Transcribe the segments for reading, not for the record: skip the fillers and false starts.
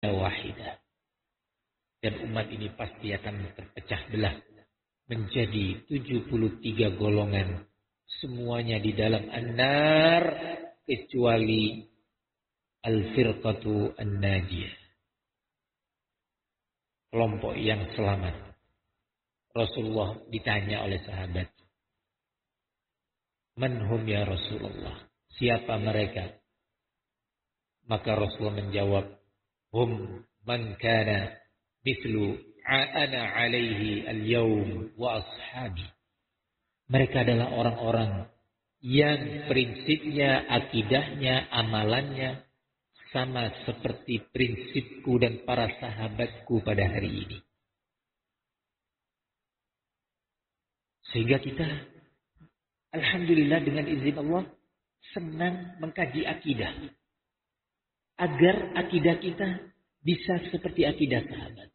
wahidah. Dan umat ini pasti akan terpecah belah menjadi 73 golongan. Semuanya di dalam an-nar kecuali al-firqatu an-najiyah. Kelompok yang selamat. Rasulullah ditanya oleh sahabat, "Man hum ya Rasulullah?" Siapa mereka? Maka Rasulullah menjawab, "Hum man kana mithlu ana alaihi al-yawm wa ashabi." Mereka adalah orang-orang yang prinsipnya, akidahnya, amalannya sama seperti prinsipku dan para sahabatku pada hari ini. Sehingga kita, alhamdulillah dengan izin Allah, senang mengkaji akidah. Agar akidah kita bisa seperti akidah sahabat.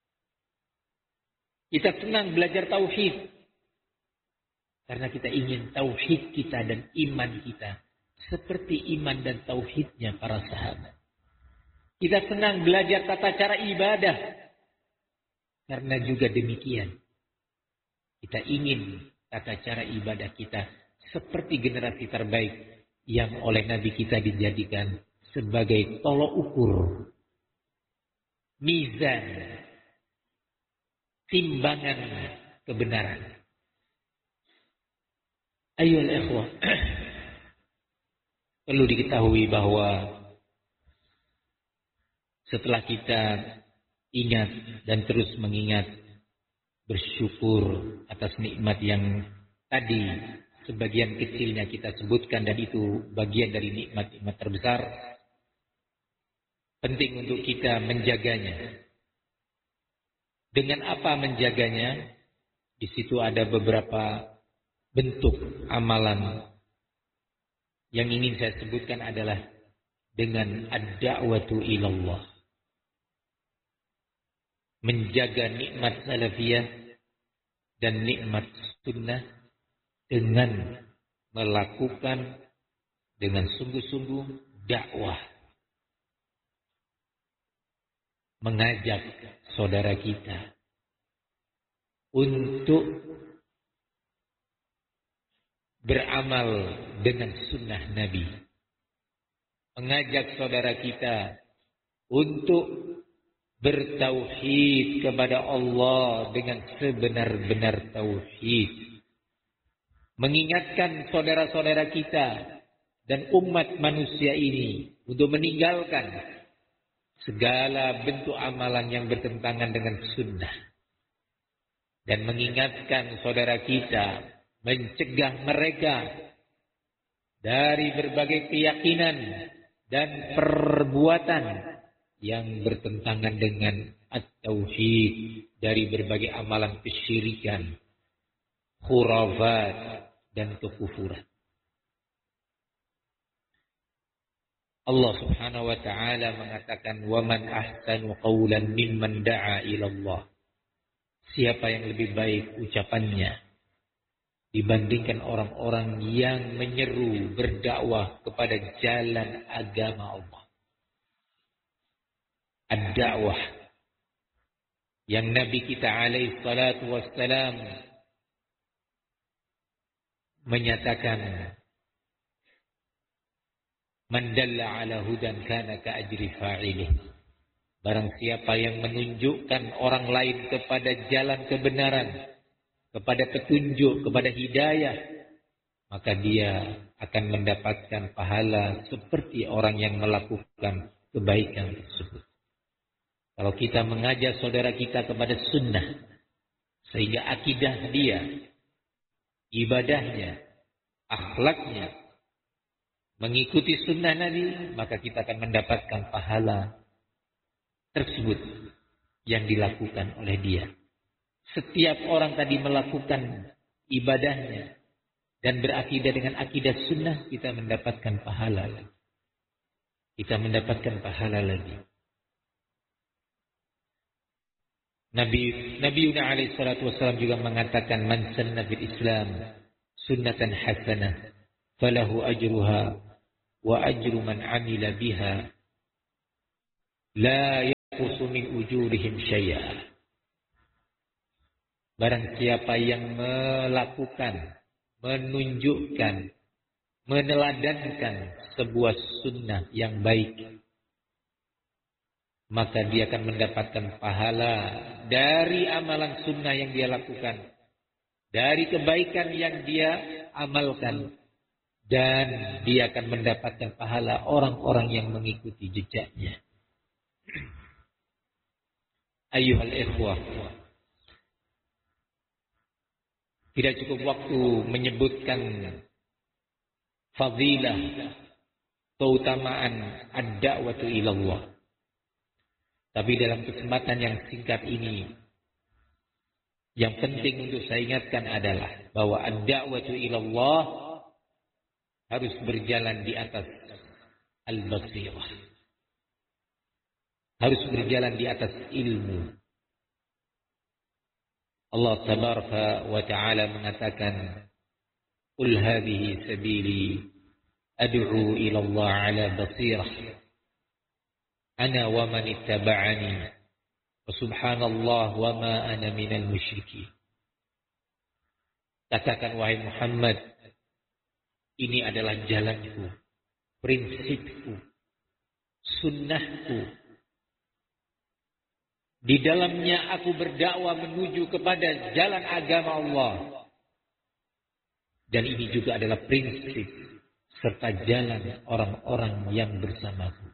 Kita senang belajar tauhid. Karena kita ingin tauhid kita dan iman kita seperti iman dan tauhidnya para sahabat. Kita senang belajar tata cara ibadah. Karena juga demikian, kita ingin tata cara ibadah kita seperti generasi terbaik yang oleh Nabi kita dijadikan sebagai tolok ukur, mizan, timbangan kebenaran. Ayolah ikhwah, perlu diketahui bahwa setelah kita ingat dan terus mengingat, bersyukur atas nikmat yang tadi sebagian kecilnya kita sebutkan, dan itu bagian dari nikmat-nikmat terbesar, penting untuk kita menjaganya. Dengan apa menjaganya? Di situ ada beberapa bentuk amalan. Yang ingin saya sebutkan adalah dengan ad-da'watu ilallah. Menjaga nikmat salafiyah dan nikmat sunnah dengan melakukan dengan sungguh-sungguh dakwah. Mengajak saudara kita untuk beramal dengan sunnah Nabi. Mengajak saudara kita untuk bertauhid kepada Allah dengan sebenar-benar tauhid. Mengingatkan saudara-saudara kita dan umat manusia ini untuk meninggalkan segala bentuk amalan yang bertentangan dengan sunnah. Dan mengingatkan saudara kita, mencegah mereka dari berbagai keyakinan dan perbuatan yang bertentangan dengan at-tauhid, dari berbagai amalan kesyirikan, khurafat, dan kekufuran. Allah Subhanahu wa taala mengatakan, "Wa man ahsanu qawlan mimman da'a ila Allah." Siapa yang lebih baik ucapannya dibandingkan orang-orang yang menyeru berdakwah kepada jalan agama Allah. Ad-da'wah yang Nabi kita alaihi salatu wassalam menyatakan, "Man dalla ala hudan kana ka ajri fa'ilih." Barang siapa yang menunjukkan orang lain kepada jalan kebenaran, kepada petunjuk, kepada hidayah, maka dia akan mendapatkan pahala seperti orang yang melakukan kebaikan tersebut. Kalau kita mengajak saudara kita kepada sunnah, sehingga akidah dia, ibadahnya, akhlaknya mengikuti sunnah Nabi, maka kita akan mendapatkan pahala tersebut yang dilakukan oleh dia. Setiap orang tadi melakukan ibadahnya dan berakidah dengan akidah sunnah, kita mendapatkan pahala lagi. Kita mendapatkan pahala lagi. Nabi alaihi salatu wasallam juga mengatakan, "Man sanna fil Islam sunnatan hasanah falahu ajruha wa ajru man amila biha la yanqusu min ujurihim syai'a. Barang siapa yang melakukan, menunjukkan, meneladankan sebuah sunnah yang baik, maka dia akan mendapatkan pahala dari amalan sunnah yang dia lakukan, dari kebaikan yang dia amalkan, dan dia akan mendapatkan pahala orang-orang yang mengikuti jejaknya. Ayyuhal ikhwah, tidak cukup waktu menyebutkan fadilah, keutamaan ad-da'watu ilallah. Tapi dalam kesempatan yang singkat ini, yang penting untuk saya ingatkan adalah bahwa ad-da'watu ilallah harus berjalan di atas al-basirah. Harus berjalan di atas ilmu. Allah tabaraka wa ta'ala mengatakan, "Qul hadhihi sabili ad'u ila Allah 'ala basirah ana wa man ittaba'ani wa subhanallah wa ma ana minal musyrikin." Katakan wahai Muhammad, ini adalah jalanku, prinsipku, sunnahku. Di dalamnya aku berdakwah menuju kepada jalan agama Allah. Dan ini juga adalah prinsip serta jalan orang-orang yang bersamaku.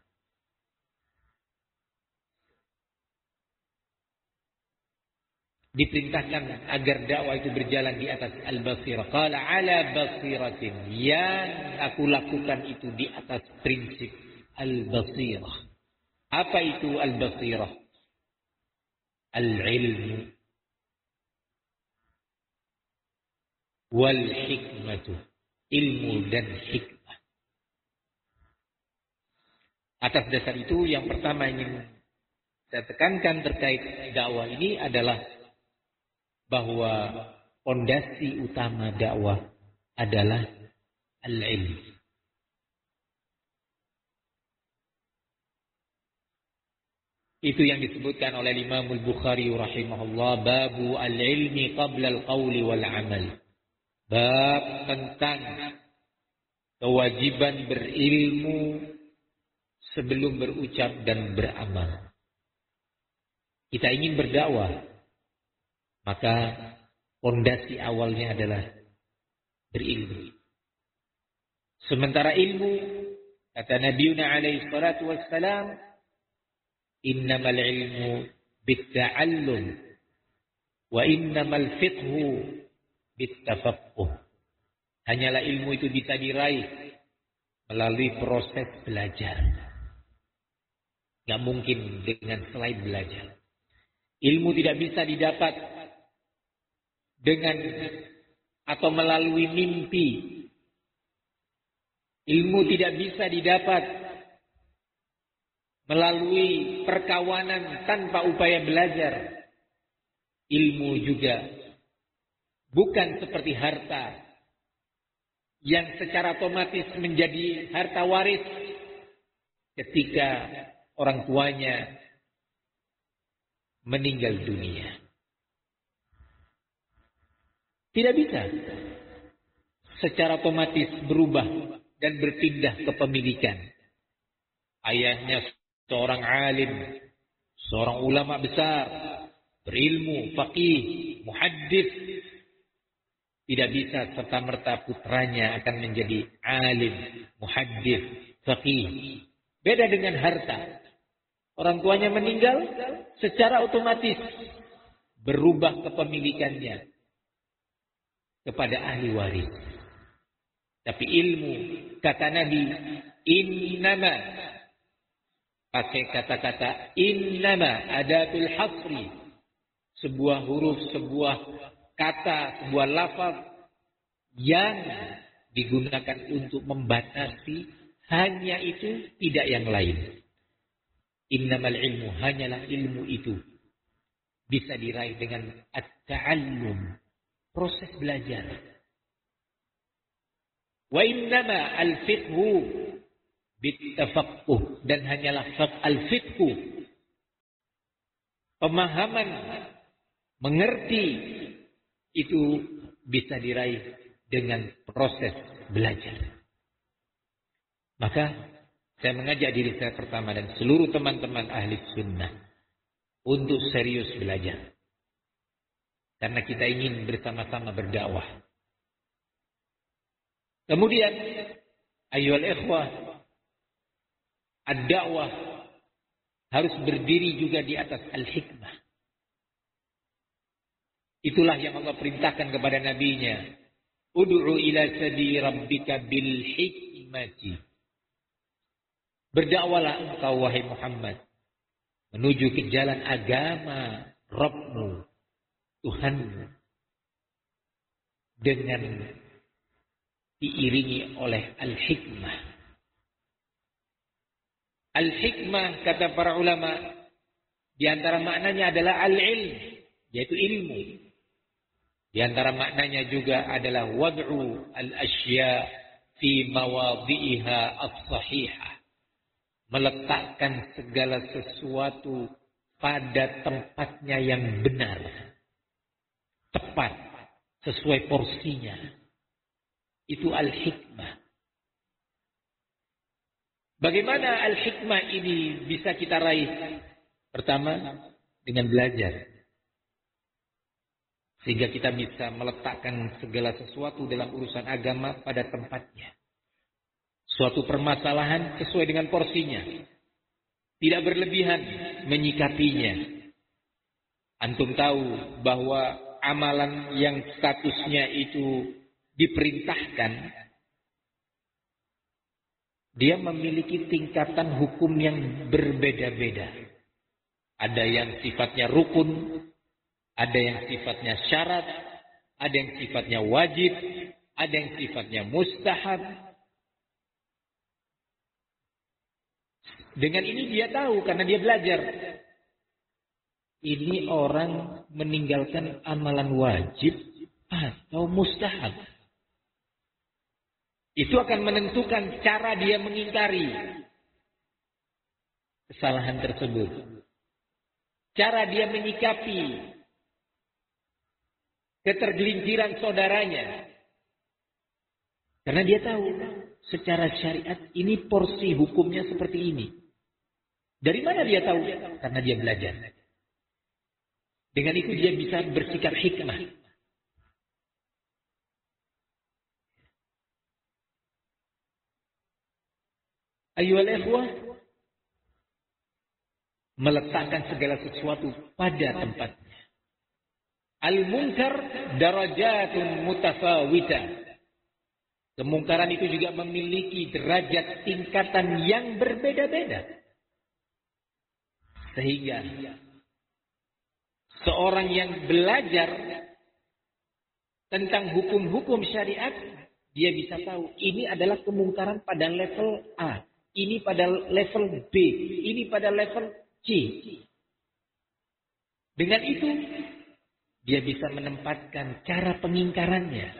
Diperintahkan agar dakwah itu berjalan di atas al-basirah. Qala ala basiratin. Yang aku lakukan itu di atas prinsip al-basirah. Apa itu al-basirah? Al-ilmu wal hikmatu, ilmu dan hikmah. Atas dasar itu yang pertama ingin saya tekankan terkait dakwah ini adalah bahwa fondasi utama dakwah adalah al-ilm. Itu yang disebutkan oleh Imam Al-Bukhari rahimahullah, babu al-ilmi qabla al-qawli wal-amal. Bab tentang kewajiban berilmu sebelum berucap dan beramal. Kita ingin berdakwah, maka fondasi awalnya adalah berilmu. Sementara ilmu, kata Nabiuna alaihi salatu wassalam, innamal ilmu bitta'allum wa innamal fiqhu bittafaqquh. Hanyalah ilmu itu bisa diraih melalui proses belajar. Gak mungkin dengan selain belajar. Ilmu tidak bisa didapat dengan atau melalui mimpi. Ilmu tidak bisa didapat melalui perkawanan tanpa upaya belajar. Ilmu juga bukan seperti harta yang secara otomatis menjadi harta waris ketika orang tuanya meninggal dunia. Tidak bisa secara otomatis berubah dan berpindah kepemilikan. Ayahnya seorang alim, seorang ulama besar, berilmu, faqih, muhaddits. Tidak bisa serta-merta putranya akan menjadi alim, muhaddits, faqih. Beda dengan harta. Orang tuanya meninggal, secara otomatis berubah kepemilikannya kepada ahli waris. Tapi ilmu, kata Nabi, innama, pakai kata-kata innama, adatul hasri, sebuah huruf, sebuah kata, sebuah lafaz yang digunakan untuk membatasi hanya itu, tidak yang lain. Innamal ilmu, hanyalah ilmu itu bisa diraih dengan at-ta'allum, proses belajar. Wa innama al-fiqhu bittafaqquh, dan hanyalah al-fiqhu, pemahaman, mengerti, itu bisa diraih dengan proses belajar. Maka saya mengajak diri saya pertama dan seluruh teman-teman ahli sunnah untuk serius belajar. Karena kita ingin bersama-sama berdakwah. Kemudian, ayyuhal ikhwah, ad-da'wah harus berdiri juga di atas al-hikmah. Itulah yang Allah perintahkan kepada nabinya. Ud'u ila sabili rabbika bil hikmati. Berdakwalah engkau wahai Muhammad menuju ke jalan agama Rabbmu, Tuhanmu, dengan diiringi oleh al-hikmah. Al-hikmah, kata para ulama, di antara maknanya adalah al-ilm, yaitu ilmu. Di antara maknanya juga adalah wad'u al-asya fi mawadhi'iha as-sahihah. Meletakkan segala sesuatu pada tempatnya yang benar. Tepat, sesuai porsinya. Itu al-hikmah. Bagaimana al-hikmah ini bisa kita raih? Pertama, dengan belajar. Sehingga kita bisa meletakkan segala sesuatu dalam urusan agama pada tempatnya. Suatu permasalahan sesuai dengan porsinya. Tidak berlebihan menyikapinya. Antum tahu bahwa amalan yang statusnya itu diperintahkan, dia memiliki tingkatan hukum yang berbeda-beda. Ada yang sifatnya rukun, ada yang sifatnya syarat, ada yang sifatnya wajib, ada yang sifatnya mustahab. Dengan ini dia tahu karena dia belajar. Ini orang meninggalkan amalan wajib atau mustahab. Itu akan menentukan cara dia mengingkari kesalahan tersebut. Cara dia menyikapi ketergelinciran saudaranya. Karena dia tahu secara syariat ini porsi hukumnya seperti ini. Dari mana dia tahu? Karena dia belajar. Dengan itu dia bisa bersikap hikmah. Ayyuhal ikhwah, meletakkan segala sesuatu pada tempatnya. Al-munkar darajatun mutafawita. Kemungkaran itu juga memiliki derajat tingkatan yang berbeda-beda. Sehingga seorang yang belajar tentang hukum-hukum syariat, dia bisa tahu ini adalah kemungkaran pada level A, ini pada level B, ini pada level C. Dengan itu dia bisa menempatkan cara pengingkarannya.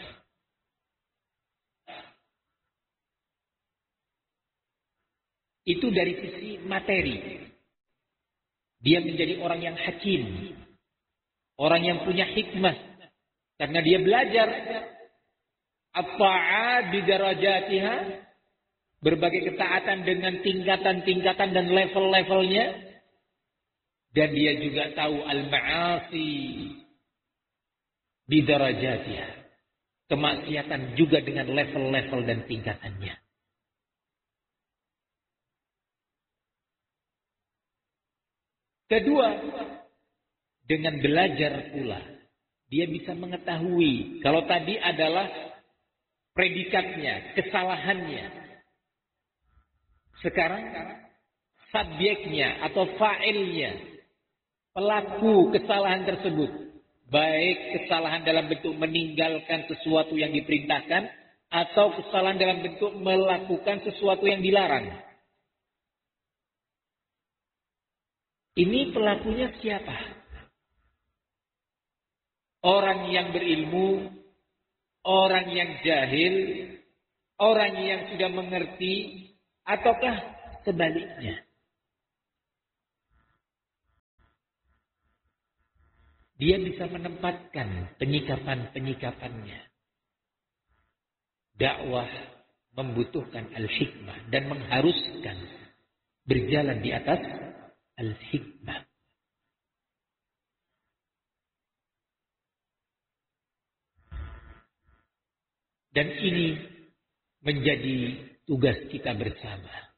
Itu dari sisi materi. Dia menjadi orang yang hakim. Orang yang punya hikmah. Karena dia belajar. At-ta'at bidarajatiha. Berbagai ketaatan dengan tingkatan-tingkatan dan level-levelnya. Dan dia juga tahu al-ma'asi bidarajatiha. Kemaksiatan juga dengan level-level dan tingkatannya. Kedua, dengan belajar pula, dia bisa mengetahui. Kalau tadi adalah predikatnya, kesalahannya. Sekarang, subjeknya atau fa'ilnya, pelaku kesalahan tersebut. Baik kesalahan dalam bentuk meninggalkan sesuatu yang diperintahkan, atau kesalahan dalam bentuk melakukan sesuatu yang dilarang. Ini pelakunya siapa? Orang yang berilmu, orang yang jahil, orang yang sudah mengerti, ataukah sebaliknya? Dia bisa menempatkan penyikapan-penyikapannya. Dakwah membutuhkan al-hikmah dan mengharuskan berjalan di atas al-hikmah. Dan ini menjadi tugas kita bersama.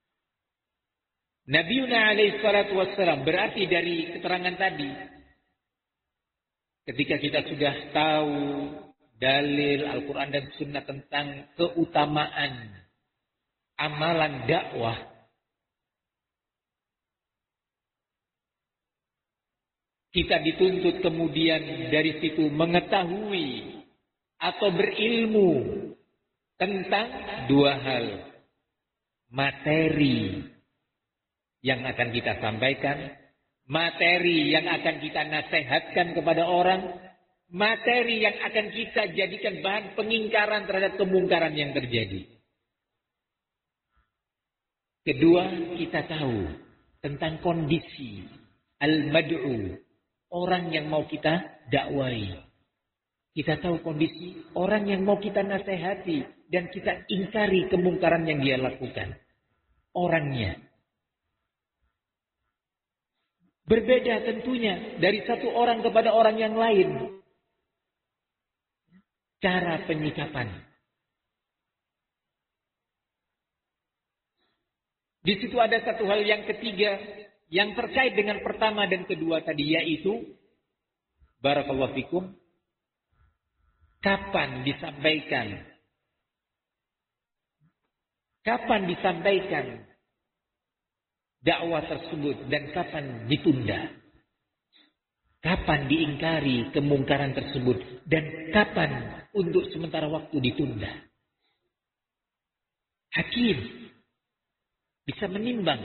Nabiuna alaihi salatu wassalam, berarti dari keterangan tadi, ketika kita sudah tahu dalil Al-Quran dan Sunnah tentang keutamaan amalan dakwah, kita dituntut kemudian dari situ mengetahui atau berilmu tentang dua hal. Materi yang akan kita sampaikan, materi yang akan kita nasihatkan kepada orang, materi yang akan kita jadikan bahan pengingkaran terhadap kemungkaran yang terjadi. Kedua, kita tahu tentang kondisi al-mad'u, orang yang mau kita dakwai. Kita tahu kondisi orang yang mau kita nasihati dan kita ingkari kemungkaran yang dia lakukan. Orangnya berbeda tentunya dari satu orang kepada orang yang lain. Cara penyikapan. Di situ ada satu hal yang ketiga yang terkait dengan pertama dan kedua tadi, yaitu barakallahu fikum, kapan disampaikan dakwah tersebut dan kapan ditunda. Kapan diingkari kemungkaran tersebut dan kapan untuk sementara waktu ditunda. Hakim bisa menimbang.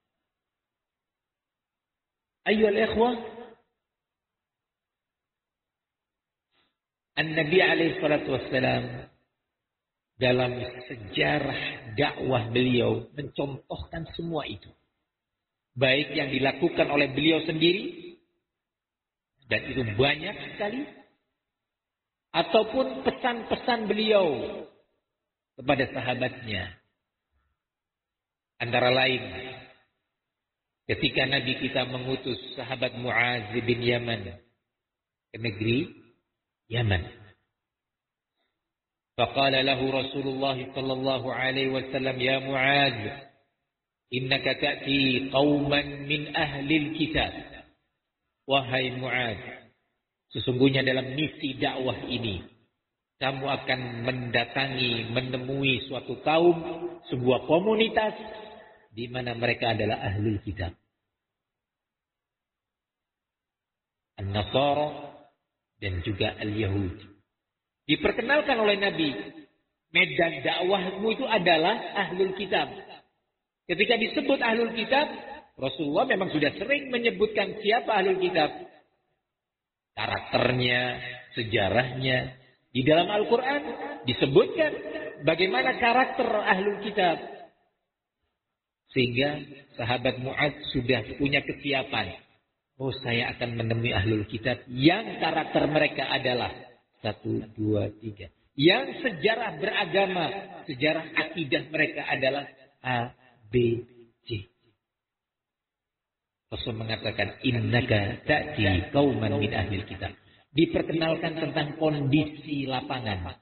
Ayyuhal ikhwah, An-Nabi alaihi salatu wassalam dalam sejarah dakwah beliau mencontohkan semua itu. Baik yang dilakukan oleh beliau sendiri, dan itu banyak sekali, ataupun pesan-pesan beliau kepada sahabatnya. Antara lain, ketika Nabi kita mengutus sahabat Mu'adz bin Yaman ke negeri Yaman. Faqala lahu Rasulullah sallallahu alaihi wasallam, ya Mu'adz, innaka ta'ti qauman min ahli kitab. Wahai Mu'adz, sesungguhnya dalam misi dakwah ini, kamu akan mendatangi, menemui suatu kaum, sebuah komunitas, di mana mereka adalah ahli kitab. An-Nasara dan juga Al-Yahudi. Diperkenalkan oleh Nabi, medan dakwahmu itu adalah ahlul kitab. Ketika disebut ahlul kitab, Rasulullah memang sudah sering menyebutkan siapa ahlul kitab. Karakternya, sejarahnya. Di dalam Al-Quran disebutkan bagaimana karakter ahlul kitab. Sehingga sahabat Mu'adz sudah punya kesiapan. Oh, saya akan menemui ahlul kitab yang karakter mereka adalah 1, 2, 3. Yang sejarah beragama, sejarah akidah mereka adalah A, B, C. Rasul mengatakan, innaka ta'ti qauman min ahlil kitab. Diperkenalkan tentang kondisi lapangan,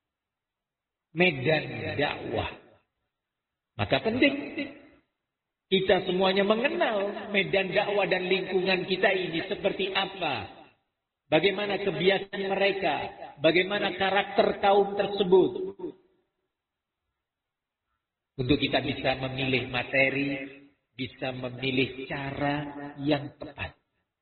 medan dakwah. Maka penting kita semuanya mengenal medan dakwah dan lingkungan kita ini seperti apa. Bagaimana kebiasaan mereka, bagaimana karakter kaum tersebut. Untuk kita bisa memilih materi, bisa memilih cara yang tepat.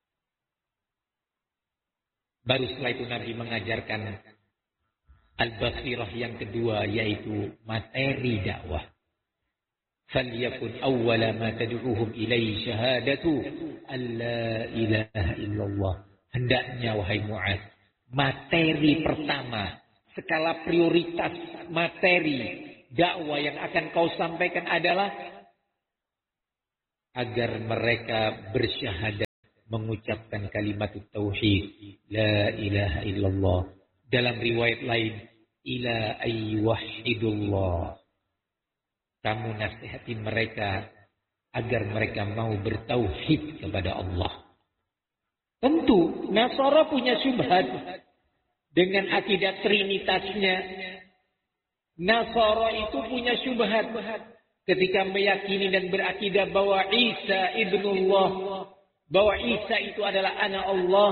Baru setelah itu Nabi mengajarkan al-basirah yang kedua, yaitu materi dakwah. فَلْيَكُنْ أَوَّلَ مَا تَدْعُوهُمْ إِلَيْهِ شَهَادَةُ أَنْ لَا إِلَهَ إِلَّا اللَّهِ. Hendaknya wahai Mu'adz, materi pertama, skala prioritas materi dakwah yang akan kau sampaikan adalah agar mereka bersyahadat mengucapkan kalimat tauhid, la ilaha illallah. Dalam riwayat lain, ila ayyuhidullah. Kamu nasihati mereka agar mereka mau bertauhid kepada Allah. Tentu Nasara punya syubhat dengan akidah trinitasnya. Nasara itu punya syubhat ketika meyakini dan berakidah bahwa Isa ibnullah, bahwa Isa itu adalah anak Allah.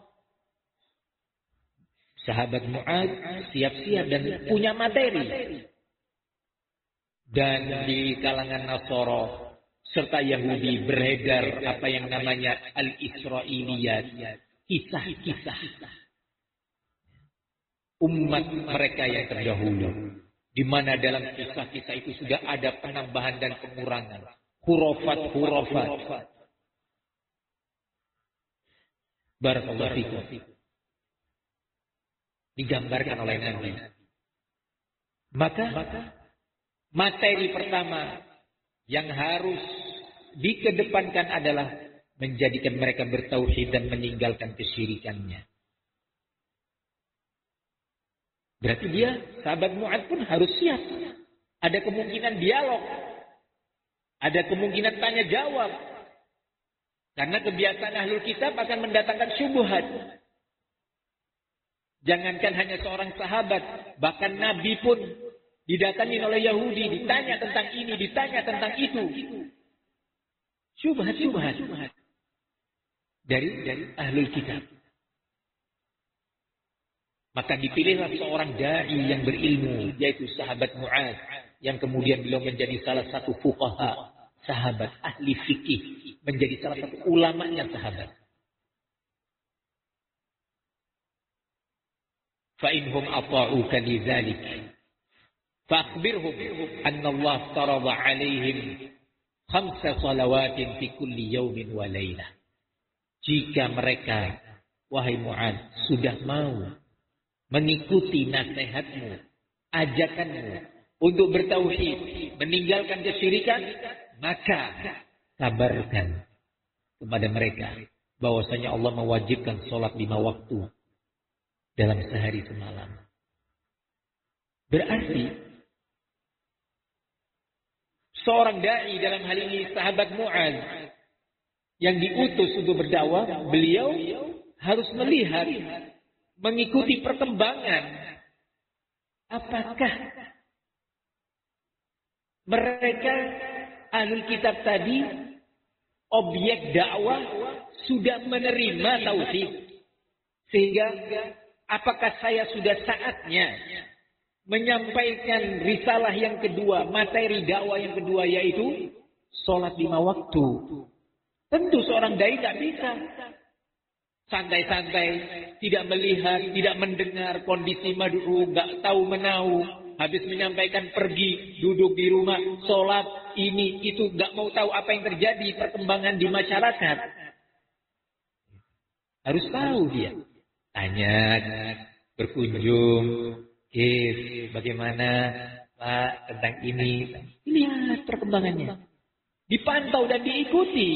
Sahabat Mu'adz siap-siap dan punya materi. Dan di kalangan Nasara serta Yahudi beredar apa yang namanya al-Israiliyat, kisah-kisah umat mereka yang terdahulu, di mana dalam kisah-kisah itu sudah ada penambahan dan pengurangan, khurafat. Barakallahu fikum. Digambarkan oleh Nabi. Maka materi pertama yang harus dikedepankan adalah menjadikan mereka bertauhid dan meninggalkan kesyirikannya. Berarti dia, sahabat Mu'adz pun harus siap. Ada kemungkinan dialog. Ada kemungkinan tanya jawab. Karena kebiasaan ahlul kitab akan mendatangkan syubhat. Jangankan hanya seorang sahabat, bahkan Nabi pun didatangi oleh Yahudi, ditanya tentang ini, ditanya tentang itu. Syubhat dari ahlul kitab. Maka dipilihlah seorang dai yang berilmu, yaitu sahabat Mu'adz, yang kemudian beliau menjadi salah satu fuqaha, sahabat ahli fikih, menjadi salah satu ulamanya sahabat. Fa inhum ata'uka lidzalik فأخبرهم أن الله افترض عليهم 5 صلوات في كل يوم وليلة. Jika mereka, wahai Mu'adz, sudah mau mengikuti nasihatmu, ajakanmu untuk bertauhid, meninggalkan kesyirikan, maka kabarkan kepada mereka bahwasanya Allah mewajibkan sholat 5 waktu dalam sehari semalam. Berarti seorang dai, dalam hal ini sahabat Mu'adz yang diutus untuk berdakwah, beliau harus melihat, mengikuti perkembangan. Apakah mereka ahlul kitab tadi, objek dakwah, sudah menerima tauhid? Sehingga apakah saya sudah saatnya menyampaikan risalah yang kedua, materi dakwah yang kedua, yaitu sholat 5 waktu. Tentu seorang dai tak bisa santai-santai, tidak melihat, tidak mendengar kondisi mad'u, nggak tahu menahu, habis menyampaikan pergi, duduk di rumah, sholat, ini, itu, nggak mau tahu apa yang terjadi, perkembangan di masyarakat. Harus tahu dia. Tanya, berkunjung, bagaimana Pak tentang ini? Lihat perkembangannya. Dipantau dan diikuti.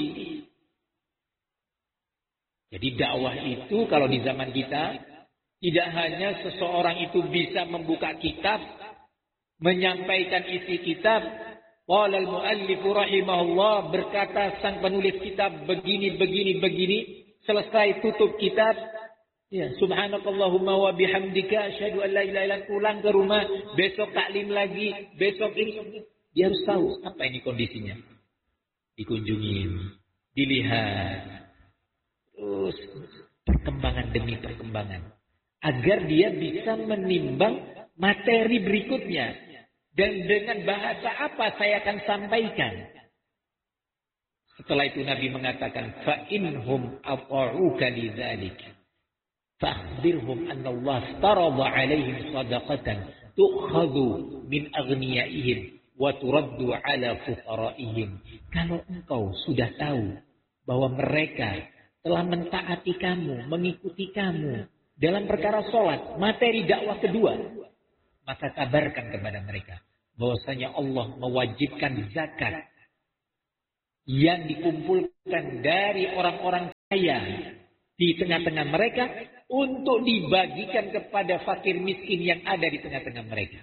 Jadi dakwah itu kalau di zaman kita, tidak hanya seseorang itu bisa membuka kitab, menyampaikan isi kitab. Qala al-muallif rahimahullah, berkata sang penulis kitab begini, selesai tutup kitab. Ya, subhanakallahumma wa bihamdika asyhadu an la ilaha illa anta, pulang ke rumah, besok taklim lagi, besok ini. Dia harus tahu apa ini kondisinya. Dikunjungin, dilihat. Terus perkembangan demi perkembangan. Agar dia bisa menimbang materi berikutnya. Dan dengan bahasa apa saya akan sampaikan. Setelah itu Nabi mengatakan, fa inhum ata'uka lidzalik. فأخبرهم أن الله افترض عليهم صدقة تؤخذ من أغنيائهم وترد على فقرائهم. Kalau engkau sudah tahu bahwa mereka telah mentaati kamu, mengikuti kamu dalam perkara sholat, materi dakwah kedua, maka kabarkan kepada mereka bahwasanya Allah mewajibkan zakat yang dikumpulkan dari orang-orang di tengah-tengah mereka untuk dibagikan kepada fakir miskin yang ada di tengah-tengah mereka.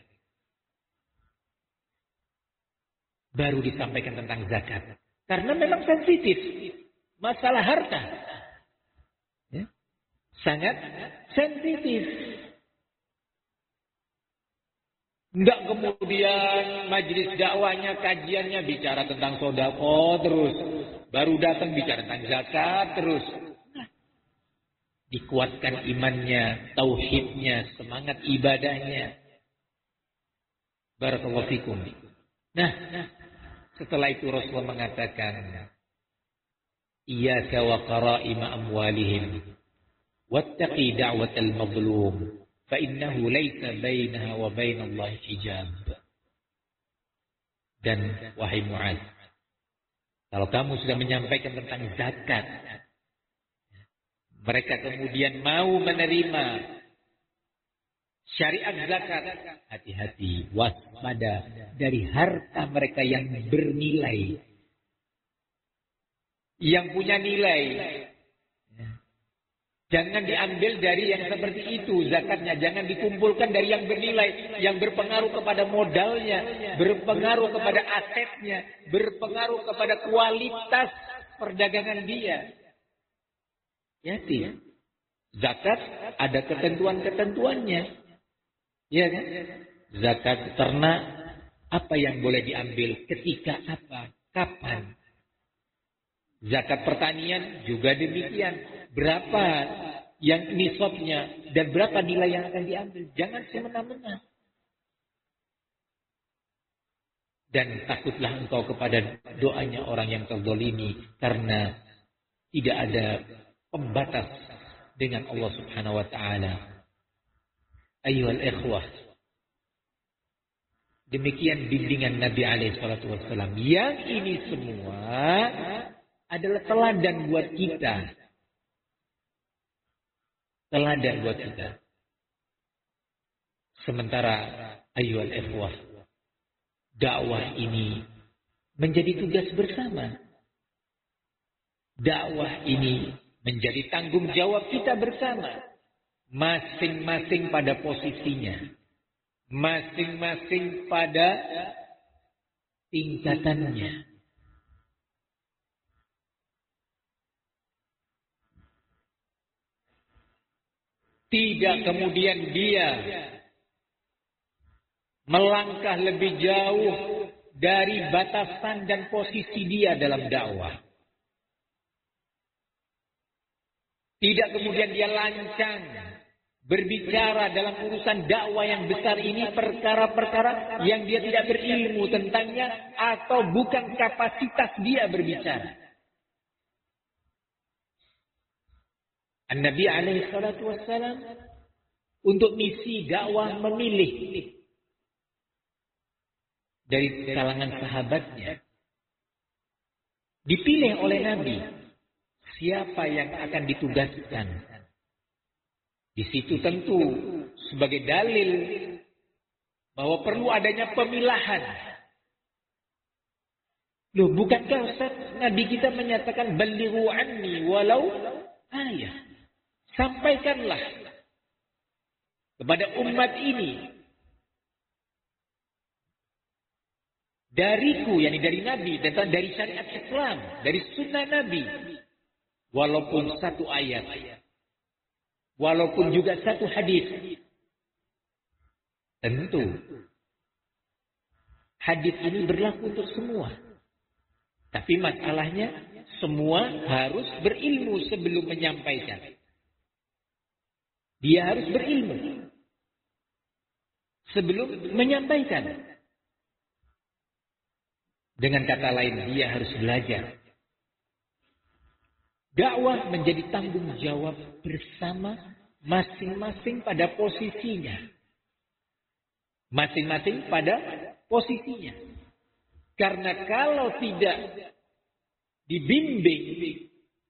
Baru disampaikan tentang zakat. Karena memang sensitif. Masalah harta. Ya. Sangat sensitif. Enggak kemudian majelis dakwahnya, kajiannya bicara tentang sedekah terus. Baru datang bicara tentang zakat terus. Dikuatkan imannya, tauhidnya, semangat ibadahnya. Barakallahu fikum. Nah, setelah itu Rasulullah mengatakan, Iyyaka wa qara'ima amwalihim, wattaqi da'watal mazlum, fa innahu laisa bainaha wa bainallahi hijab. Dan wahai Mu'adz, kalau kamu sudah menyampaikan tentang zakat, mereka kemudian mau menerima syariat zakat, hati-hati, waspada dari harta mereka yang bernilai, yang punya nilai. Jangan diambil dari yang seperti itu zakatnya, jangan dikumpulkan dari yang bernilai, yang berpengaruh kepada modalnya, berpengaruh kepada asetnya, berpengaruh kepada kualitas perdagangan dia. Hati. Zakat ada ketentuan-ketentuannya. Ya kan? Zakat ternak, apa yang boleh diambil, ketika apa, kapan. Zakat pertanian juga demikian. Berapa yang nisabnya dan berapa nilai yang akan diambil. Jangan semena-mena. Dan takutlah engkau kepada doanya orang yang terzalimi, karena tidak ada pembatas dengan Allah Subhanahu wa taala. Ayyuhal ikhwah, demikian bimbingan Nabi alaihi salatu wasallam. Yang ini semua adalah teladan buat kita. Teladan buat kita. Sementara ayyuhal ikhwah, dakwah ini menjadi tugas bersama. Dakwah ini menjadi tanggung jawab kita bersama. Masing-masing pada posisinya. Masing-masing pada tingkatannya. Tidak kemudian dia melangkah lebih jauh dari batasan dan posisi dia dalam dakwah. Tidak kemudian dia lancang berbicara dalam urusan dakwah yang besar ini, perkara-perkara yang dia tidak berilmu tentangnya atau bukan kapasitas dia berbicara. An-Nabi alaihi salatu wassalam untuk misi dakwah memilih dari kalangan sahabatnya. Dipilih oleh Nabi siapa yang akan ditugaskan. Di situ tentu sebagai dalil bahwa perlu adanya pemilahan. Loh, bukankah Ustaz Nabi kita menyatakan balighu anni walau ayah. Sampaikanlah kepada umat ini dariku, yakni dari Nabi, dan dari syariat Islam, dari sunnah Nabi, walaupun satu ayat, walaupun juga satu hadis. Tentu hadis ini berlaku untuk semua, tapi masalahnya semua harus berilmu sebelum menyampaikan. Dia harus berilmu sebelum menyampaikan. Dengan kata lain, dia harus belajar. Dakwah menjadi tanggung jawab bersama masing-masing pada posisinya. Masing-masing pada posisinya. Karena kalau tidak dibimbing,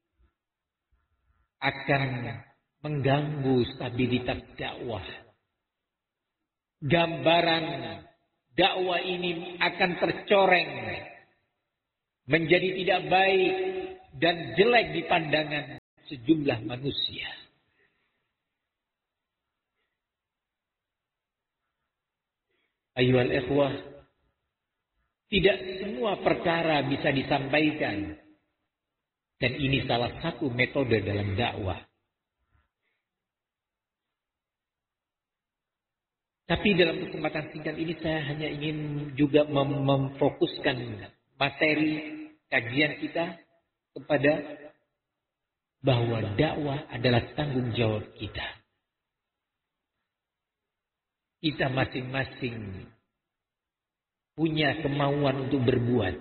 akan mengganggu stabilitas dakwah. Gambaran dakwah ini akan tercoreng, menjadi tidak baik dan jelek di pandangan sejumlah manusia. Ayyuhal ikhwah, tidak semua perkara bisa disampaikan. Dan ini salah satu metode dalam dakwah. Tapi dalam kesempatan singkat ini saya hanya ingin juga memfokuskan materi kajian kita kepada bahwa dakwah adalah tanggung jawab kita. Kita masing-masing punya kemauan untuk berbuat.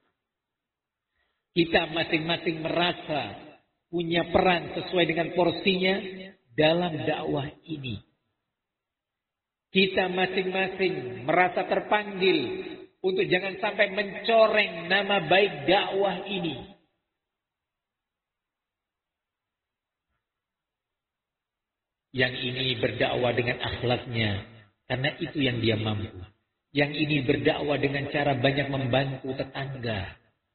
Kita masing-masing merasa punya peran sesuai dengan porsinya dalam dakwah ini. Kita masing-masing merasa terpanggil untuk jangan sampai mencoreng nama baik dakwah ini. Yang ini berdakwah dengan akhlaknya, karena itu yang dia mampu. Yang ini berdakwah dengan cara banyak membantu tetangga.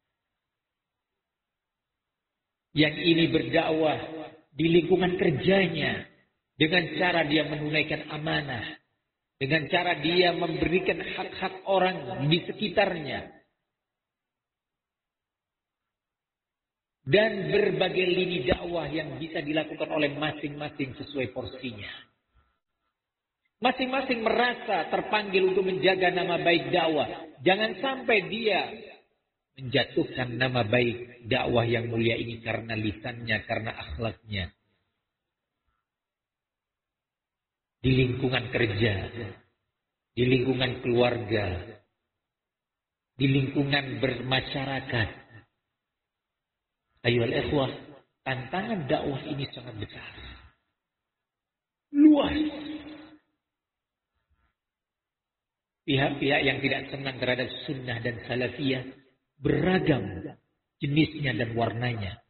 Yang ini berdakwah di lingkungan kerjanya, dengan cara dia menunaikan amanah. Dengan cara dia memberikan hak-hak orang di sekitarnya. Dan berbagai lini dakwah yang bisa dilakukan oleh masing-masing sesuai porsinya. Masing-masing merasa terpanggil untuk menjaga nama baik dakwah. Jangan sampai dia menjatuhkan nama baik dakwah yang mulia ini karena lisannya, karena akhlaknya. Di lingkungan kerja, di lingkungan keluarga, di lingkungan bermasyarakat. Ayyuhal ikhwah, tantangan dakwah ini sangat besar. Luas. Pihak-pihak yang tidak senang terhadap sunnah dan salafiyah beragam jenisnya dan warnanya.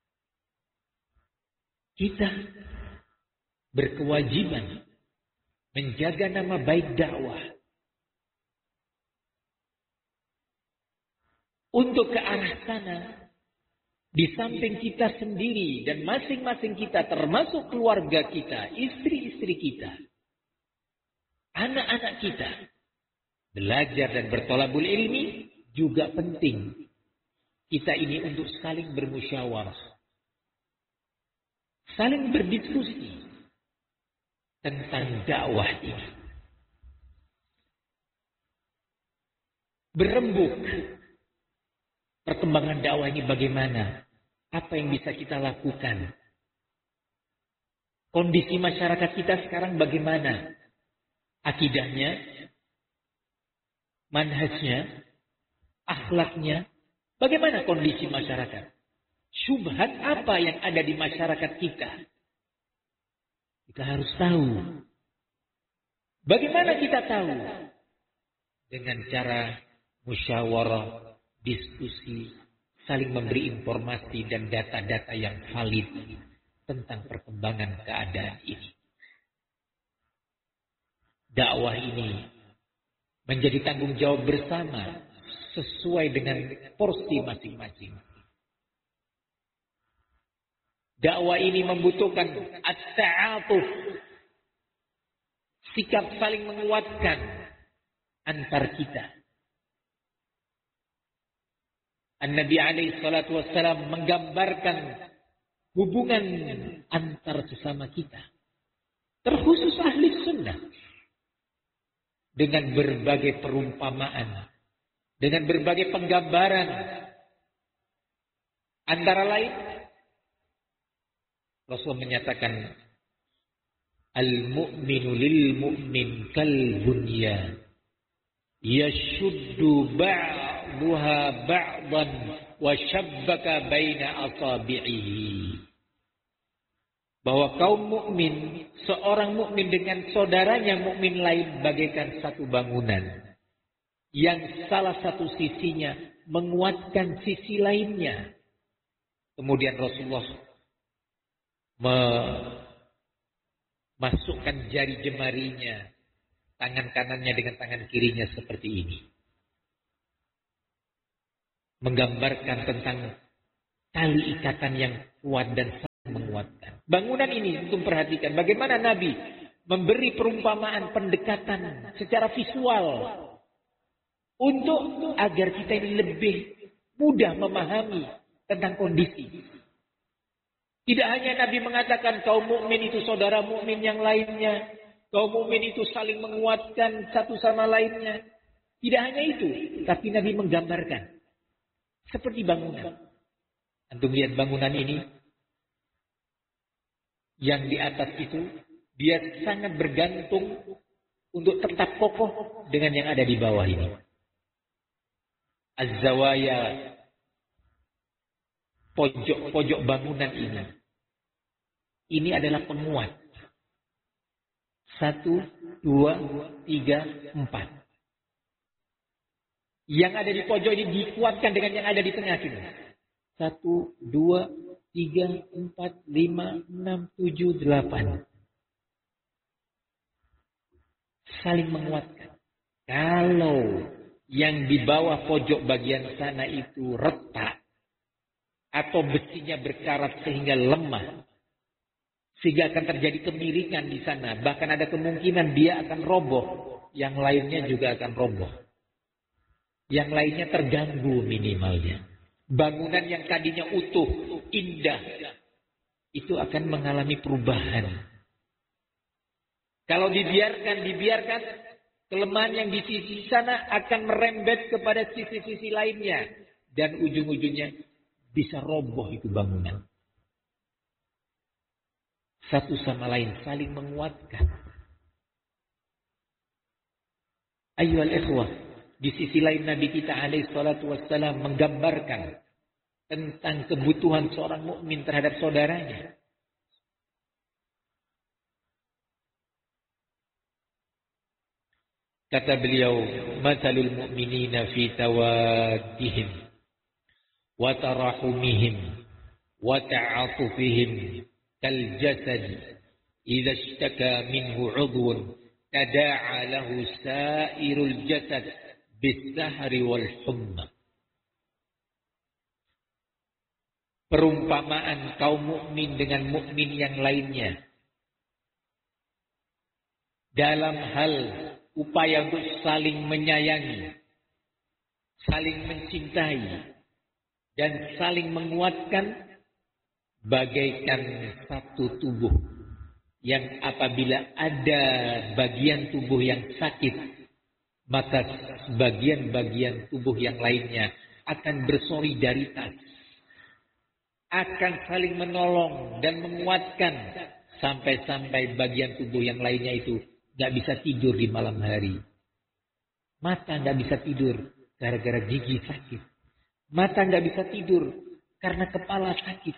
Kita berkewajiban menjaga nama baik dakwah. Untuk ke arah sana, di samping kita sendiri dan masing-masing kita, termasuk keluarga kita, istri-istri kita, anak-anak kita, belajar dan bertolabul ilmi juga penting. Kita ini untuk saling bermusyawarah, saling berdiskusi tentang dakwah ini. Berembuk perkembangan dakwah ini bagaimana? Apa yang bisa kita lakukan? Kondisi masyarakat kita sekarang bagaimana? Akidahnya, manhajnya, akhlaknya, bagaimana kondisi masyarakat? Syubhat apa yang ada di masyarakat kita? Kita harus tahu. Bagaimana kita tahu? Dengan cara musyawarah, diskusi, saling memberi informasi dan data-data yang valid tentang perkembangan keadaan ini. Dakwah ini menjadi tanggung jawab bersama sesuai dengan porsi masing-masing. Dakwah ini membutuhkan at-ta'atuf, sikap saling menguatkan antar kita. An-Nabi alaihi salatu wassalam menggambarkan hubungan antar sesama kita, terkhusus ahli sunnah, dengan berbagai perumpamaan, dengan berbagai penggambaran. Antara lain, Rasul menyatakan, al-mu'minu lil-mu'min kal-bunyan, yashuddu ba'duha ba'dan wa shabbaka baina asabi'ihi. Bahwa kaum mukmin, seorang mukmin dengan saudaranya mukmin lain bagaikan satu bangunan yang salah satu sisinya menguatkan sisi lainnya. Kemudian Rasulullah memasukkan jari jemarinya, tangan kanannya dengan tangan kirinya seperti ini. Menggambarkan tentang tali ikatan yang kuat dan saling menguatkan. Bangunan ini untuk perhatikan bagaimana Nabi memberi perumpamaan pendekatan secara visual untuk agar kita ini lebih mudah memahami tentang kondisi. Tidak hanya Nabi mengatakan kaum mukmin itu saudara mukmin yang lainnya, kaum mukmin itu saling menguatkan satu sama lainnya. Tidak hanya itu, tapi Nabi menggambarkan seperti bangunan. Antum lihat bangunan ini, yang di atas itu dia sangat bergantung untuk tetap kokoh dengan yang ada di bawah ini. Az-zawaya, pojok-pojok bangunan ini adalah penguat. 1, 2, 3, 4. Yang ada di pojok ini dikuatkan dengan yang ada di tengah sini. 1, 2, 3, 4, 5, 6, 7, 8. Saling menguatkan. Kalau yang di bawah pojok bagian sana itu retak atau besinya berkarat sehingga lemah, sehingga akan terjadi kemiringan di sana, bahkan ada kemungkinan dia akan roboh, yang lainnya juga akan roboh, yang lainnya terganggu minimalnya. Bangunan yang tadinya utuh, indah, itu akan mengalami perubahan. Kalau dibiarkan, kelemahan yang di sisi sana akan merembet kepada sisi-sisi lainnya. Dan ujung-ujungnya bisa roboh itu bangunan. Satu sama lain saling menguatkan. Ayyuhal ikhwah, di sisi lain Nabi kita alaihi salatu wassalam menggambarkan tentang kebutuhan seorang mukmin terhadap saudaranya. Kata beliau, "Matsalul mu'minina fi tawaddihim wa tarahumihim wa ta'atufihim kal jasad idza ishtaka minhu 'udwun tada'a lahu sa'irul jasad bis-sahri wal humma." Perumpamaan kaum mukmin dengan mukmin yang lainnya dalam hal upaya untuk saling menyayangi, saling mencintai, dan saling menguatkan bagaikan satu tubuh yang apabila ada bagian tubuh yang sakit, maka bagian-bagian tubuh yang lainnya akan bersolidaritas, akan saling menolong dan menguatkan sampai-sampai bagian tubuh yang lainnya itu gak bisa tidur di malam hari. Mata gak bisa tidur gara-gara gigi sakit. Mata gak bisa tidur karena kepala sakit.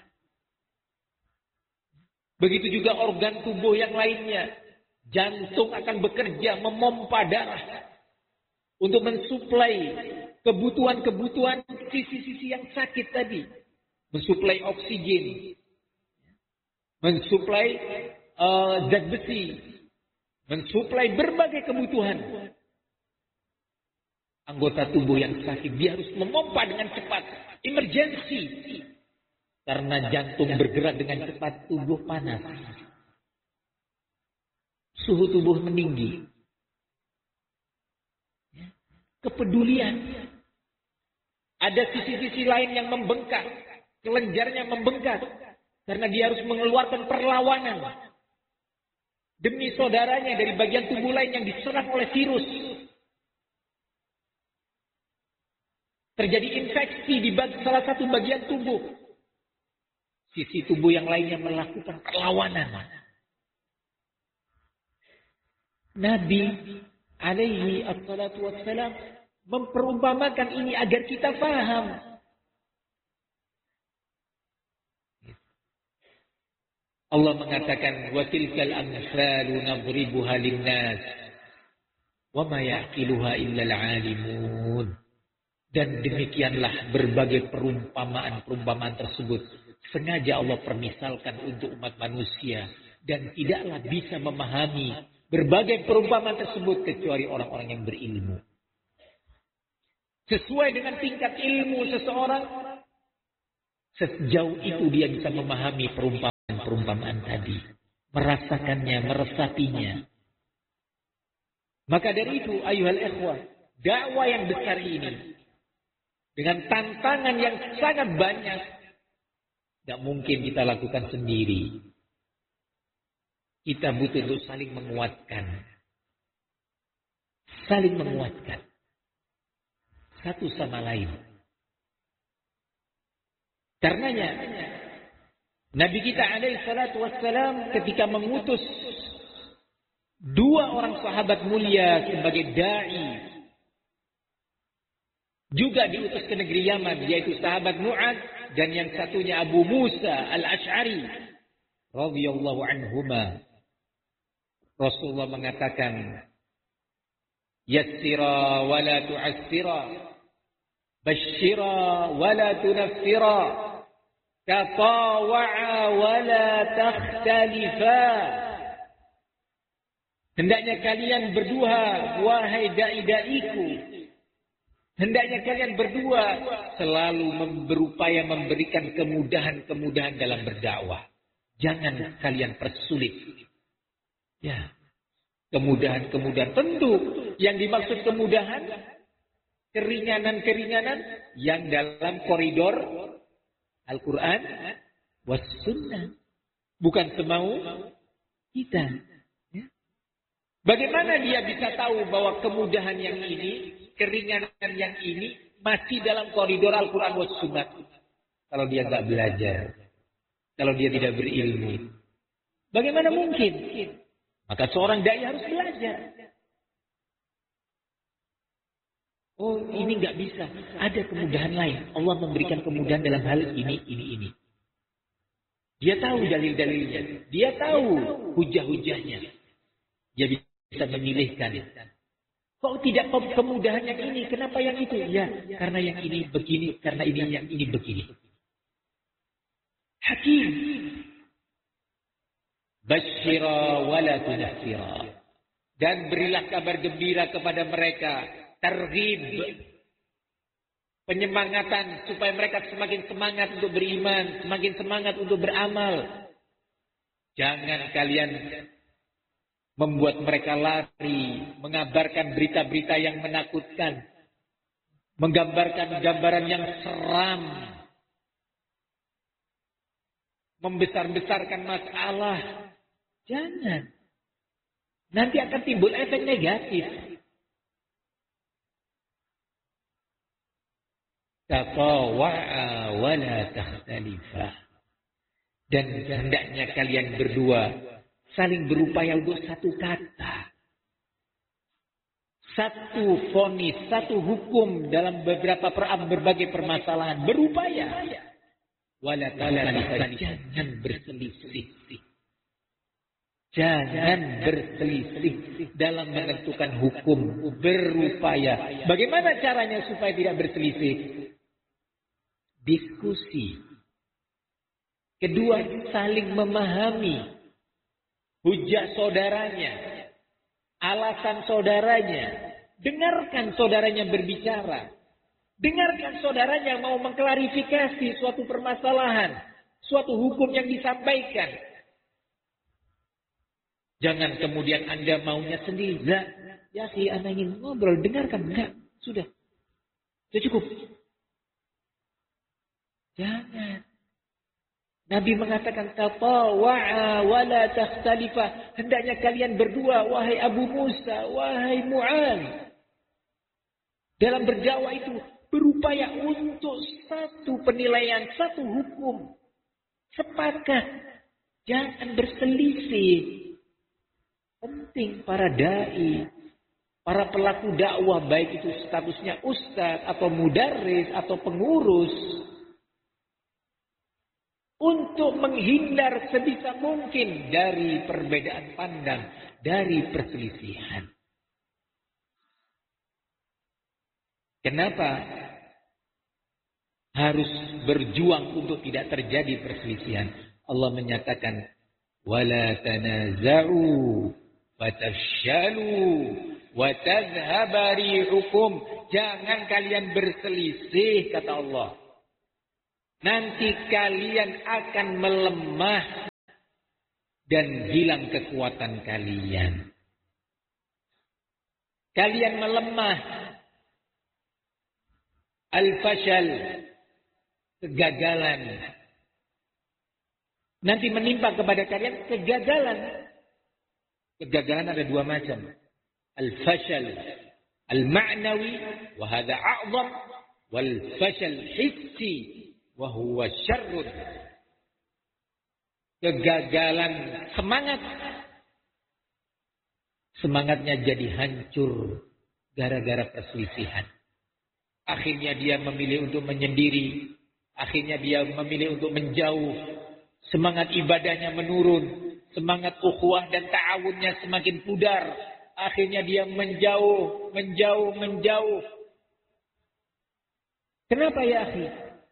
Begitu juga organ tubuh yang lainnya. Jantung akan bekerja memompa darah untuk mensuplai kebutuhan-kebutuhan sisi-sisi yang sakit tadi. Mensuplai oksigen. Mensuplai zat besi. Mensuplai berbagai kebutuhan. Anggota tubuh yang sakit, dia harus memompa dengan cepat. Emergensi. Karena jantung bergerak dengan cepat, tubuh panas. Suhu tubuh meninggi. Kepedulian. Ada sisi-sisi lain yang membengkak. Kelenjarnya membengkak. Karena dia harus mengeluarkan perlawanan. Demi saudaranya dari bagian tubuh lain yang diserang oleh virus. Terjadi infeksi di salah satu bagian tubuh. Sisi tubuh yang lainnya melakukan perlawanan. Nabi alaihi assalatu wassalam memperumpamakan ini agar kita paham. Allah mengatakan wa tilkal amsalu nadribuha linnas wa ma yaqiluha illa al-alimun. Dan demikianlah berbagai perumpamaan-perumpamaan tersebut sengaja Allah permisalkan untuk umat manusia dan tidaklah bisa memahami berbagai perumpamaan tersebut kecuali orang-orang yang berilmu. Sesuai dengan tingkat ilmu seseorang, sejauh itu dia bisa memahami perumpamaan perumpamaan tadi. Merasakannya, meresapinya. Maka dari itu, ayuhal ikhwah, dakwah yang besar ini, dengan tantangan yang sangat banyak, tidak mungkin kita lakukan sendiri. Kita butuh untuk saling menguatkan. Saling menguatkan. Satu sama lain. Karenanya, Nabi kita alaihi salatu wassalam ketika mengutus dua orang sahabat mulia sebagai da'i, juga diutus ke negeri Yaman, yaitu sahabat Mu'ad dan yang satunya Abu Musa al-Ash'ari radhiyallahu anhuma. Rasulullah mengatakan, yassira wa la tu'assira, basyira wa la tunaffira, tatawa'a wa la takhtalifa. Hendaknya kalian berdua, wahai da'i-da'iku, hendaknya kalian berdua selalu berupaya memberikan kemudahan-kemudahan dalam berdakwah. Jangan kalian persulit. Ya, kemudahan-kemudahan. Tentu yang dimaksud kemudahan, keringanan-keringanan yang dalam koridor Al-Quran was sunnah. Bukan semau kita. Ya. Bagaimana dia bisa tahu bahwa kemudahan yang ini, keringanan yang ini masih dalam koridor Al-Quran was sunnah? Kalau dia nggak belajar, kalau dia tidak berilmu, bagaimana mungkin? Maka seorang dai harus belajar. Oh, ini nggak bisa. Ada kemudahan lain. Allah memberikan kemudahan dalam hal ini. Dia tahu dalil-dalilnya. Dia tahu hujah-hujahnya. Dia bisa memilihkan. Kok tidak kemudahan yang ini? Kenapa yang itu? Ya, karena yang ini begini. Karena ini yang ini begini. Hakim. Basyira wa la tunaffira. Dan berilah kabar gembira kepada mereka. Targhib. Penyemangatan supaya mereka semakin semangat untuk beriman. Semakin semangat untuk beramal. Jangan kalian membuat mereka lari. Mengabarkan berita-berita yang menakutkan. Menggambarkan gambaran yang seram. Membesar-besarkan masalah. Jangan. Nanti akan timbul efek negatif. Taqawa'a wa la takhtalifa. Dan hendaknya kalian berdua saling berupaya untuk satu kata. Satu vonis, satu hukum dalam berbagai permasalahan. Berupaya. Wa la takhtalifa. Jangan berselisih. Jangan berselisih dalam menentukan hukum. Berupaya. Bagaimana caranya supaya tidak berselisih? Diskusi. Kedua, saling memahami hujah saudaranya, alasan saudaranya. Dengarkan saudaranya berbicara. Dengarkan saudaranya mau mengklarifikasi suatu permasalahan, suatu hukum yang disampaikan. Jangan kemudian Anda maunya sendiri. Ya si Anda ingin ngobrol, dengarkan. Enggak, sudah cukup. Jangan. Nabi mengatakan, tatawa'a wa la takhtalifa. Hendaknya kalian berdua, wahai Abu Musa, wahai Mu'ad. Dalam berdakwah itu berupaya untuk satu penilaian, satu hukum. Sepakat. Jangan berselisih. Penting para da'i, para pelaku dakwah, baik itu statusnya ustaz atau mudarris atau pengurus, untuk menghindar sebisa mungkin dari perbedaan pandang, dari perselisihan. Kenapa harus berjuang untuk tidak terjadi perselisihan? Allah menyatakan, wala tanaza'u fatafshalu wa tadhhaba rihukum. Jangan kalian berselisih, kata Allah. Nanti kalian akan melemah dan hilang kekuatan kalian. Kalian melemah. Al-fashal, kegagalan. Nanti menimpa kepada kalian kegagalan. Kegagalan ada dua macam. Al-fashal al-ma'nawi wa hadha a'zam, wal fashal hissi wa huwa syarrun. Kegagalan semangat. Semangatnya jadi hancur gara-gara perselisihan. Akhirnya dia memilih untuk menyendiri. Akhirnya dia memilih untuk menjauh. Semangat ibadahnya menurun. Semangat ukhuwah dan ta'awunnya semakin pudar. Akhirnya dia menjauh. Kenapa ya akhi?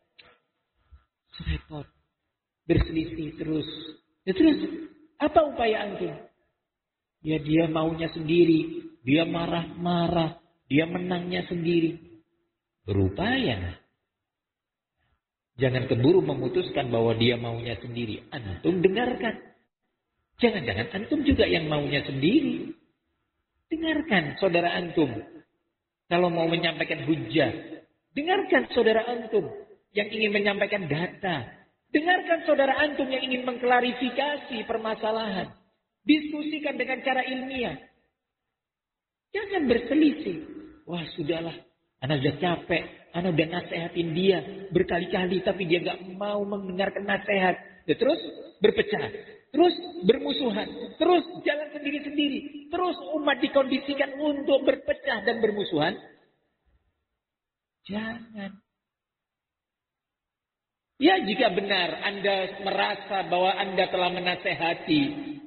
Repot. Berselisih terus. Ya terus, apa upaya antum? Ya dia maunya sendiri. Dia marah-marah. Dia menangnya sendiri. Berupaya. Jangan keburu memutuskan bahwa dia maunya sendiri. Antum dengarkan. Jangan-jangan antum juga yang maunya sendiri. Dengarkan saudara antum. Kalau mau menyampaikan hujah. Dengarkan saudara antum yang ingin menyampaikan data. Dengarkan saudara antum yang ingin mengklarifikasi permasalahan. Diskusikan dengan cara ilmiah. Jangan berselisih. Wah sudahlah. Ana sudah capek. Ana udah nasehatin dia berkali-kali. Tapi dia gak mau mendengarkan nasihat. Ya, terus berpecah. Terus bermusuhan. Terus jalan sendiri-sendiri. Terus umat dikondisikan untuk berpecah dan bermusuhan. Jangan. Ya jika benar Anda merasa bahwa Anda telah menasehati.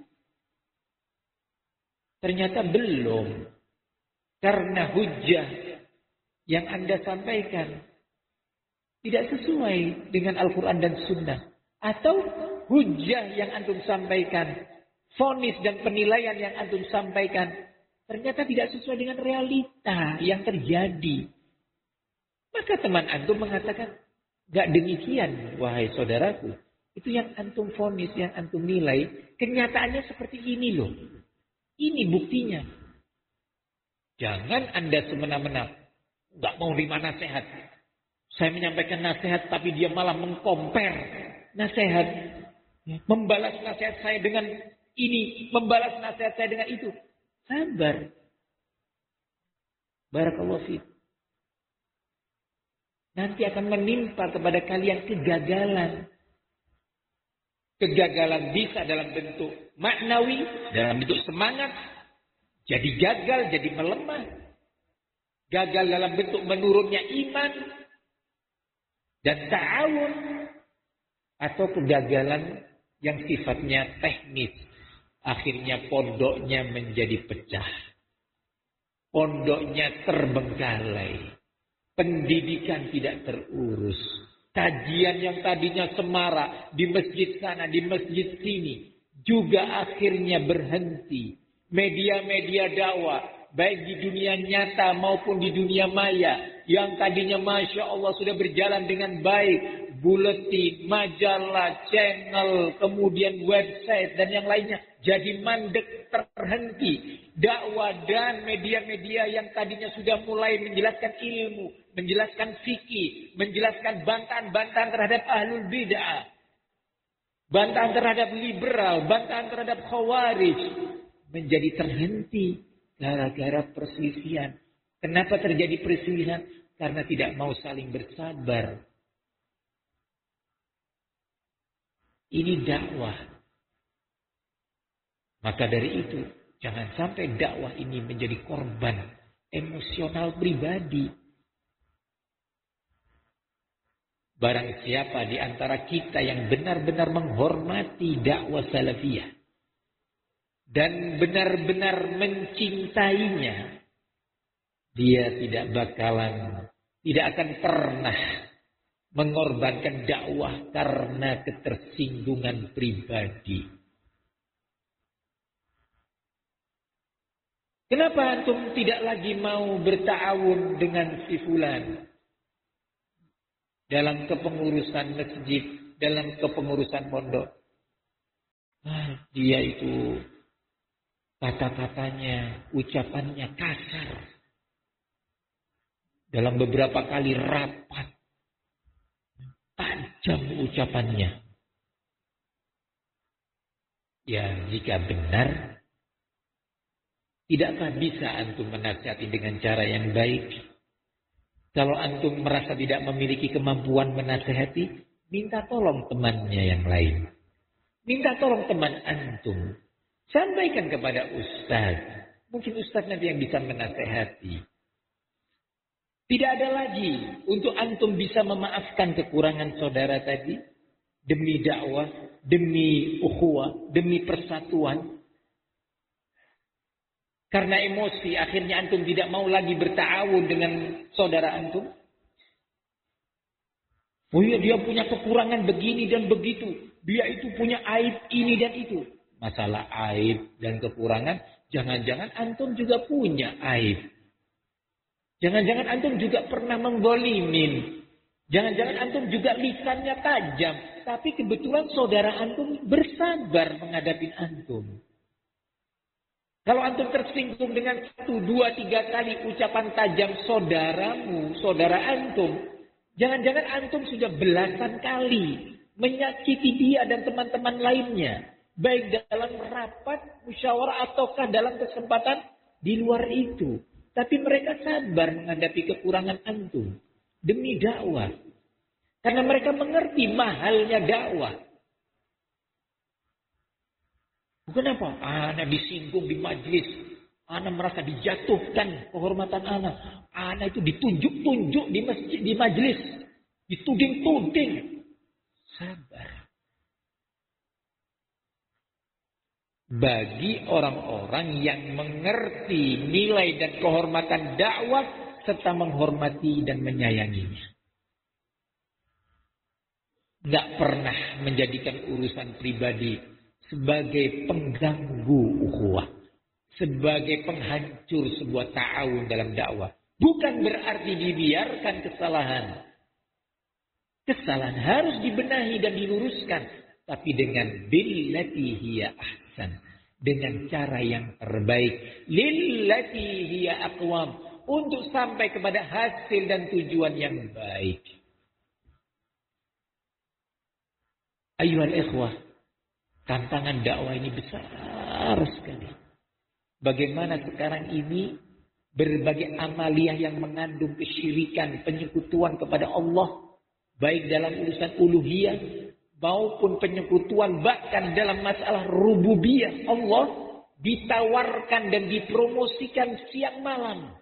Ternyata belum. Karena hujah yang Anda sampaikan tidak sesuai dengan Al-Quran dan Sunnah. Atau hujah yang antum sampaikan, vonis dan penilaian yang antum sampaikan, ternyata tidak sesuai dengan realita yang terjadi. Maka teman antum mengatakan, gak demikian wahai saudaraku. Itu yang antum vonis, yang antum nilai, kenyataannya seperti ini loh. Ini buktinya. Jangan Anda semena-mena gak mau terima nasihat. Saya menyampaikan nasihat tapi dia malah mengkompar nasihat. Membalas nasihat saya dengan ini. Membalas nasihat saya dengan itu. Sabar. Barakallahu fiik. Nanti akan menimpa kepada kalian kegagalan. Kegagalan bisa dalam bentuk maknawi. Dalam bentuk semangat. Jadi gagal, jadi melemah. Gagal dalam bentuk menurunnya iman dan ta'awun, atau kegagalan yang sifatnya teknis. Akhirnya pondoknya menjadi pecah. Pondoknya terbengkalai. Pendidikan tidak terurus. Kajian yang tadinya semarak di masjid sana, di masjid sini, juga akhirnya berhenti. Media-media dakwah, baik di dunia nyata maupun di dunia maya, yang tadinya Masya Allah sudah berjalan dengan baik, buletin, majalah, channel, kemudian website dan yang lainnya, jadi mandek, terhenti. Dakwah dan media-media yang tadinya sudah mulai menjelaskan ilmu, menjelaskan fikih, menjelaskan bantahan-bantahan terhadap ahlul bid'ah, bantahan terhadap liberal, bantahan terhadap khawarij, menjadi terhenti gara-gara perselisihan. Kenapa terjadi perselisihan? Karena tidak mau saling bersabar. Ini dakwah. Maka dari itu, jangan sampai dakwah ini menjadi korban emosional pribadi. Barang siapa di antara kita yang benar-benar menghormati dakwah salafiyah dan benar-benar mencintainya, dia tidak akan pernah mengorbankan dakwah karena ketersinggungan pribadi. Kenapa antum tidak lagi mau berta'awun dengan si fulan dalam kepengurusan masjid, dalam kepengurusan pondok? Dia itu kata-katanya, ucapannya kasar. Dalam beberapa kali rapat, tajam ucapannya. Ya, jika benar, tidakkah bisa antum menasihati dengan cara yang baik? Kalau antum merasa tidak memiliki kemampuan menasihati, minta tolong temannya yang lain. Minta tolong teman antum. Sampaikan kepada ustaz. Mungkin ustaz nanti yang bisa menasihati. Tidak ada lagi untuk antum bisa memaafkan kekurangan saudara tadi. Demi dakwah, demi ukhuwah, demi persatuan. Karena emosi, akhirnya antum tidak mau lagi berta'awun dengan saudara antum. Oh iya, dia punya kekurangan begini dan begitu. Dia itu punya aib ini dan itu. Masalah aib dan kekurangan, jangan-jangan antum juga punya aib. Jangan-jangan antum juga pernah menggolimin. Jangan-jangan antum juga lisannya tajam. Tapi kebetulan saudara antum bersabar menghadapi antum. Kalau antum tersinggung dengan 1, 2, 3 kali ucapan tajam saudaramu, saudara antum, jangan-jangan antum sudah belasan kali menyakiti dia dan teman-teman lainnya. Baik dalam rapat, musyawarah, ataukah dalam kesempatan di luar itu. Tapi mereka sabar menghadapi kekurangan antum. Demi dakwah. Karena mereka mengerti mahalnya dakwah. Bukan apa? Anak disinggung di majlis. Anak merasa dijatuhkan kehormatan anak. Anak itu ditunjuk-tunjuk di masjid, di majlis. Dituding-tuding. Sabar. Bagi orang-orang yang mengerti nilai dan kehormatan dakwah serta menghormati dan menyayanginya. Nggak pernah menjadikan urusan pribadi sebagai pengganggu ukhuwah, sebagai penghancur sebuah ta'awun dalam dakwah. Bukan berarti dibiarkan kesalahan. Kesalahan harus dibenahi dan diluruskan, tapi dengan billati hiya ahsan, dengan cara yang terbaik, lillati hiya aqwam, untuk sampai kepada hasil dan tujuan yang baik. Ayyuhal ikhwah, tantangan dakwah ini besar sekali. Bagaimana sekarang ini berbagai amaliyah yang mengandung kesyirikan, penyekutuan kepada Allah, baik dalam urusan uluhiyah maupun penyekutuan bahkan dalam masalah rububiyah Allah, ditawarkan dan dipromosikan siang malam.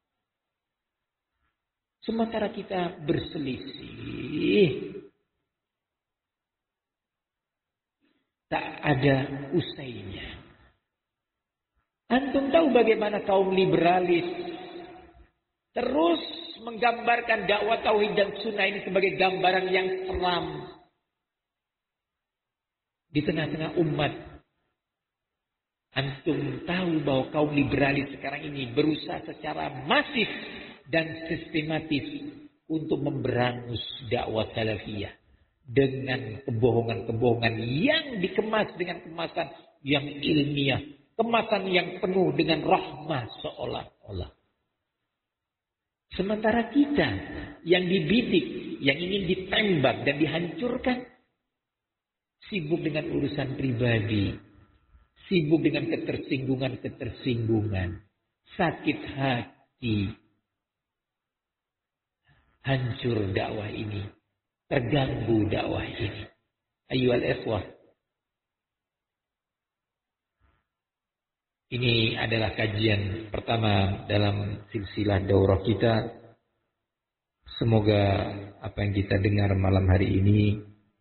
Sementara kita berselisih, tak ada usainya. Antum tahu bagaimana kaum liberalis terus menggambarkan dakwah tauhid dan sunnah ini sebagai gambaran yang seram di tengah-tengah umat. Antum tahu bahwa kaum liberalis sekarang ini berusaha secara masif dan sistematis untuk memberangus dakwah salafiyah dengan kebohongan-kebohongan yang dikemas dengan kemasan yang ilmiah, kemasan yang penuh dengan rahmah seolah-olah. Sementara kita yang dibidik, yang ingin ditembak dan dihancurkan, sibuk dengan urusan pribadi, sibuk dengan ketersinggungan-ketersinggungan, sakit hati, hancur dakwah ini, terganggu dakwah ini. Ayyuhal ikhwah, ini adalah kajian pertama dalam silsilah daurah kita. Semoga apa yang kita dengar malam hari ini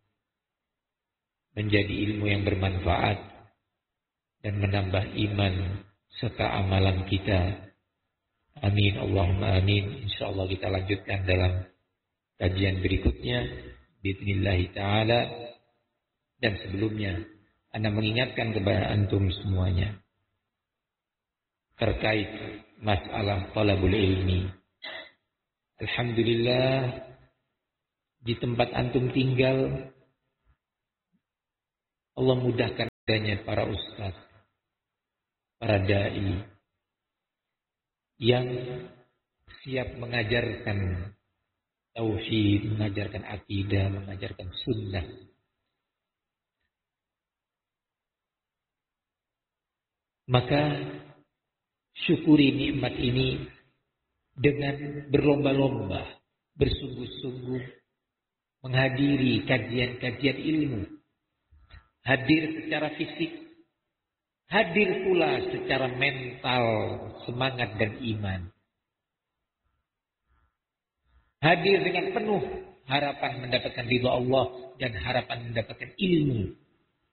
menjadi ilmu yang bermanfaat dan menambah iman serta amalan kita. Amin, Allahumma amin. InsyaAllah kita lanjutkan dalam kajian berikutnya. Bismillah ta'ala. Dan sebelumnya, Anda mengingatkan kepada antum semuanya terkait masalah talabul ilmi. Alhamdulillah, di tempat antum tinggal, Allah mudahkan adanya para ustaz, para dai yang siap mengajarkan tauhid, mengajarkan akidah, mengajarkan sunnah. Maka syukuri nikmat ini dengan berlomba-lomba, bersungguh-sungguh menghadiri kajian-kajian ilmu. Hadir secara fisik, hadir pula secara mental, semangat dan iman. Hadir dengan penuh harapan mendapatkan ridha Allah dan harapan mendapatkan ilmu